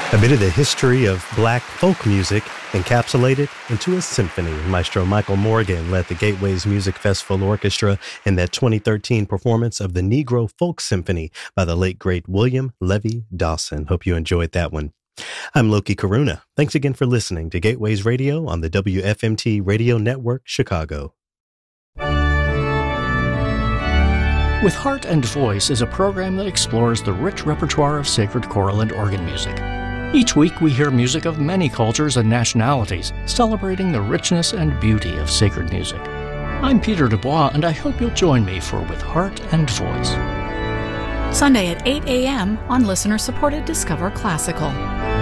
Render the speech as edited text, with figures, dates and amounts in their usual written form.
A bit of the history of black folk music encapsulated into a symphony. Maestro Michael Morgan led the Gateways Music Festival Orchestra in that 2013 performance of the Negro Folk Symphony by the late, great William Levy Dawson. Hope you enjoyed that one. I'm Loki Karuna. Thanks again for listening to Gateways Radio on the WFMT Radio Network, Chicago. With Heart and Voice is a program that explores the rich repertoire of sacred choral and organ music. Each week we hear music of many cultures and nationalities, celebrating the richness and beauty of sacred music. I'm Peter Dubois, and I hope you'll join me for With Heart and Voice. Sunday at 8 a.m. on listener-supported Discover Classical.